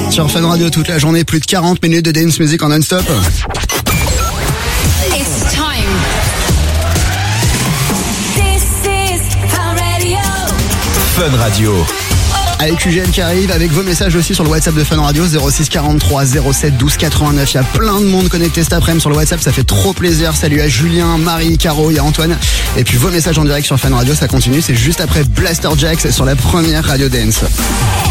Sur Fun Radio toute la journée, plus de 40 minutes de dance music en non-stop. It's time. This is Fun Radio. Fun Radio. Avec Eugène qui arrive, avec vos messages aussi sur le WhatsApp de Fun Radio, 06 43 07 12 89. Il y a plein de monde connecté cet après-midi sur le WhatsApp, ça fait trop plaisir. Salut à Julien, Marie, Caro, il y a Antoine. Et puis vos messages en direct sur Fun Radio, ça continue. C'est juste après Blaster Jacks sur la première Radio Dance.